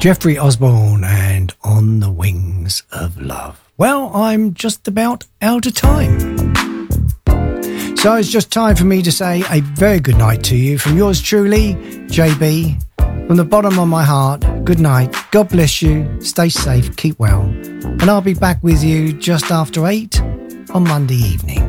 Jeffrey Osborne and On the Wings of Love. Well, I'm just about out of time. So it's just time for me to say a very good night to you from yours truly, JB. From the bottom of my heart, good night. God bless you. Stay safe, keep well. And I'll be back with you just after 8 on Monday evening.